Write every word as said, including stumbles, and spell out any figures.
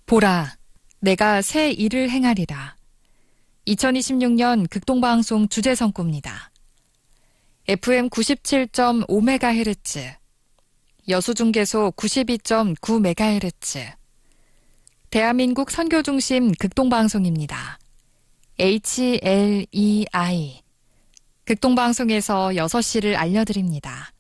보라, 내가 새 일을 행하리라. 이천이십육 년 극동방송 주제선구입니다. 에프엠 구십칠 점 오 메가헤르츠, 여수중계소 구십이 점 구 메가헤르츠, 대한민국 선교중심 극동방송입니다. 에이치 엘 이 아이, 극동방송에서 여섯 시를 알려드립니다.